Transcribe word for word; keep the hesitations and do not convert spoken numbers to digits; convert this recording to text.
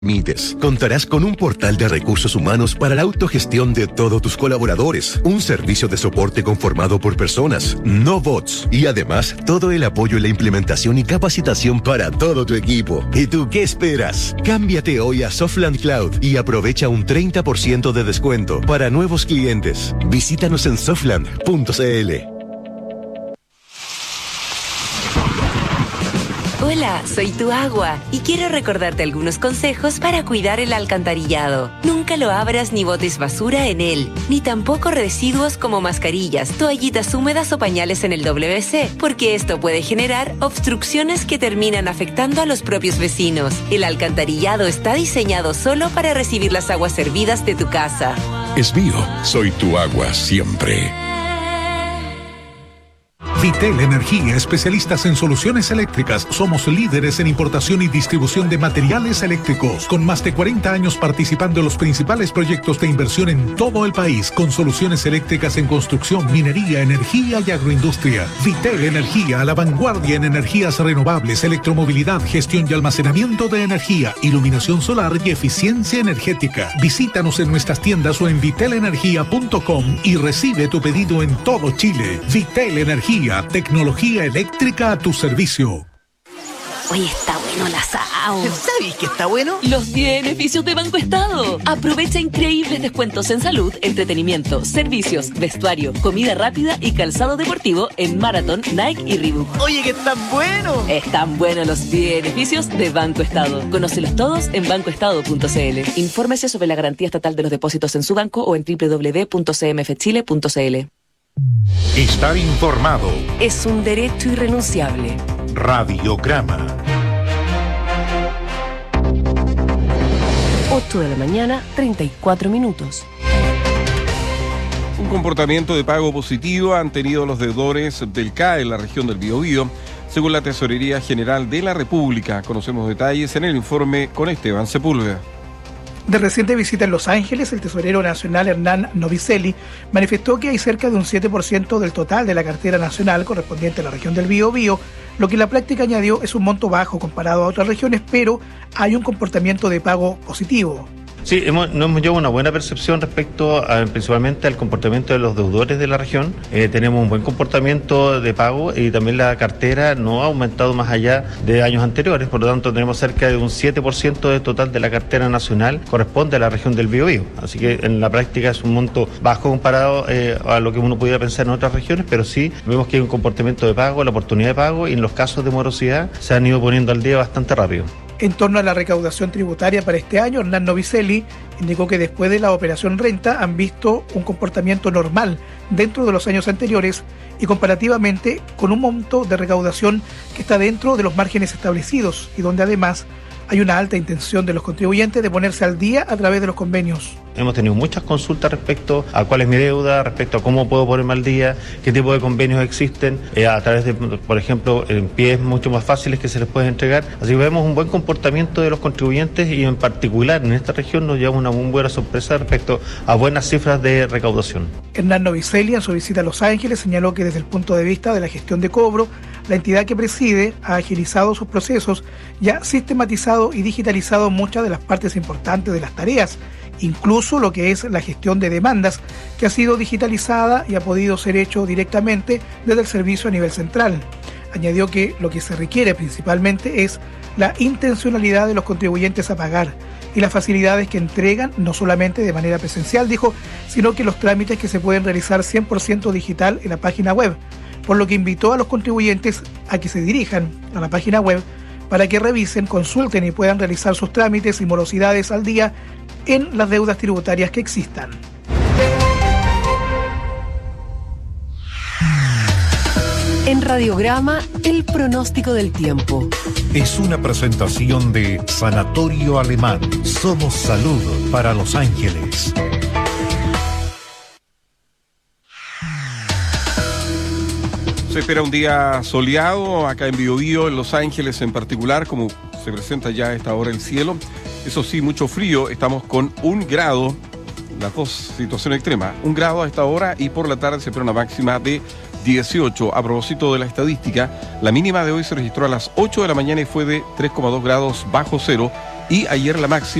Mites. Contarás con un portal de recursos humanos para la autogestión de todos tus colaboradores, un servicio de soporte conformado por personas, no bots, y además todo el apoyo en la implementación y capacitación para todo tu equipo. ¿Y tú qué esperas? Cámbiate hoy a Softland Cloud y aprovecha un treinta por ciento de descuento para nuevos clientes. Visítanos en softland punto c l. Hola, soy tu agua y quiero recordarte algunos consejos para cuidar el alcantarillado. Nunca lo abras ni botes basura en él, ni tampoco residuos como mascarillas, toallitas húmedas o pañales en el W C C, porque esto puede generar obstrucciones que terminan afectando a los propios vecinos. El alcantarillado está diseñado solo para recibir las aguas servidas de tu casa. Es mío, soy tu agua siempre. Vitel Energía, especialistas en soluciones eléctricas. Somos líderes en importación y distribución de materiales eléctricos, con más de cuarenta años participando en los principales proyectos de inversión en todo el país, con soluciones eléctricas en construcción, minería, energía y agroindustria. Vitel Energía, a la vanguardia en energías renovables, electromovilidad, gestión y almacenamiento de energía, iluminación solar y eficiencia energética. Visítanos en nuestras tiendas o en vitel energía punto com y recibe tu pedido en todo Chile. Vitel Energía, tecnología eléctrica a tu servicio. Oye, está bueno el asado. ¿Sabes que está bueno? Los beneficios de Banco Estado. Aprovecha increíbles descuentos en salud, entretenimiento, servicios, vestuario, comida rápida y calzado deportivo en Marathon, Nike y Reebok. Oye, que están buenos. Están buenos los beneficios de Banco Estado. Conócelos todos en banco estado punto c l. Infórmese sobre la garantía estatal de los depósitos en su banco o en doble u doble u doble u punto c m f chile punto c l. Estar informado es un derecho irrenunciable. Radiograma. ocho de la mañana, treinta y cuatro minutos. Un comportamiento de pago positivo han tenido los deudores del C A E en la región del Biobío, según la Tesorería General de la República. Conocemos detalles en el informe con Esteban Sepúlveda. De reciente visita en Los Ángeles, el tesorero nacional Hernán Novicelli manifestó que hay cerca de un siete por ciento del total de la cartera nacional correspondiente a la región del Biobío, lo que en la práctica, añadió, es un monto bajo comparado a otras regiones, pero hay un comportamiento de pago positivo. Sí, hemos, nos hemos llevado una buena percepción respecto a, principalmente al comportamiento de los deudores de la región. Eh, tenemos un buen comportamiento de pago y también la cartera no ha aumentado más allá de años anteriores, por lo tanto tenemos cerca de un siete por ciento del total de la cartera nacional corresponde a la región del Biobío. Así que en la práctica es un monto bajo comparado eh, a lo que uno pudiera pensar en otras regiones, pero sí vemos que hay un comportamiento de pago, la oportunidad de pago, y en los casos de morosidad se han ido poniendo al día bastante rápido. En torno a la recaudación tributaria para este año, Hernán Novicelli indicó que después de la operación renta han visto un comportamiento normal dentro de los años anteriores y comparativamente con un monto de recaudación que está dentro de los márgenes establecidos y donde además hay una alta intención de los contribuyentes de ponerse al día a través de los convenios. Hemos tenido muchas consultas respecto a cuál es mi deuda, respecto a cómo puedo ponerme al día, qué tipo de convenios existen, eh, a través de, por ejemplo, en pies mucho más fáciles que se les puede entregar. Así que vemos un buen comportamiento de los contribuyentes y en particular en esta región nos lleva una muy buena sorpresa respecto a buenas cifras de recaudación. Hernán Novicelli, en su visita a Los Ángeles, señaló que desde el punto de vista de la gestión de cobro, la entidad que preside ha agilizado sus procesos y ha sistematizado y digitalizado muchas de las partes importantes de las tareas, incluso lo que es la gestión de demandas, que ha sido digitalizada y ha podido ser hecho directamente desde el servicio a nivel central. Añadió que lo que se requiere principalmente es la intencionalidad de los contribuyentes a pagar y las facilidades que entregan, no solamente de manera presencial, dijo, sino que los trámites que se pueden realizar cien por ciento digital en la página web, por lo que invitó a los contribuyentes a que se dirijan a la página web para que revisen, consulten y puedan realizar sus trámites y morosidades al día en las deudas tributarias que existan. En Radiograma, el pronóstico del tiempo. Es una presentación de Sanatorio Alemán. Somos salud para Los Ángeles. Se espera un día soleado acá en Biobío, en Los Ángeles en particular, como se presenta ya a esta hora el cielo. Eso sí, mucho frío, estamos con un grado, las dos situaciones extremas, un grado a esta hora y por la tarde se espera una máxima de dieciocho. A propósito de la estadística, la mínima de hoy se registró a las ocho de la mañana y fue de tres coma dos grados bajo cero y ayer la máxima